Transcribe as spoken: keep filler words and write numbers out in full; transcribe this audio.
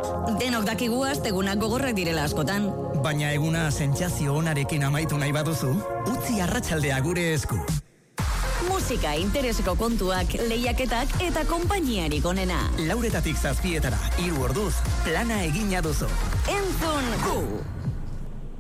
Denok dakigu astegunak gogorrak direla askotan. Baina eguna sentsazio onarekin amaitu nahi baduzu, utzi arratsaldea gure esku. Musika, intereseko kontuak, lehiaketak eta konpainiarik onena. Lauretatik zazpietara, hiru orduz, plana egina duzu. Entzun gu!